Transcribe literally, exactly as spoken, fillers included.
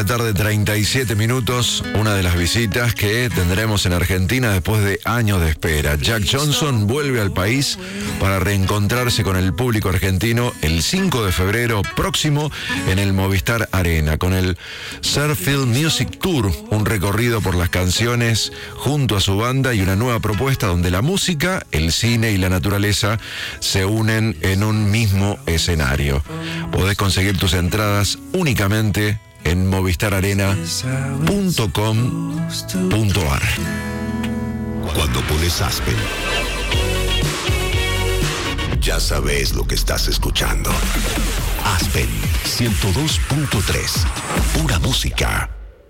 la tarde, treinta y siete minutos. Una de las visitas que tendremos en Argentina después de años de espera. Jack Johnson vuelve al país para reencontrarse con el público argentino el cinco de febrero próximo en el Movistar Arena, con el Surfield Music Tour, un recorrido por las canciones junto a su banda y una nueva propuesta donde la música, el cine y la naturaleza se unen en un mismo escenario. Podés conseguir tus entradas únicamente en movistar arena punto com punto ar. Cuando pones Aspen, ya sabes lo que estás escuchando. Aspen ciento dos punto tres, pura música.